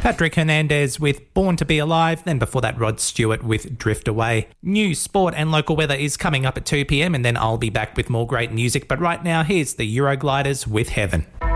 Patrick Hernandez with Born to Be Alive, then before that Rod Stewart with Drift Away. News, sport and local weather is coming up at 2 p.m, and then I'll be back with more great music, but right now here's the Eurogliders with Heaven.